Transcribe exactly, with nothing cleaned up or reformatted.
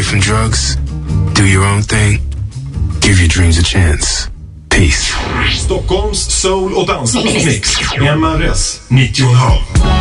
from drugs, do your own thing, give your dreams a chance. Peace. Stockholms soul- och dansmix. M R S nittio och en halv.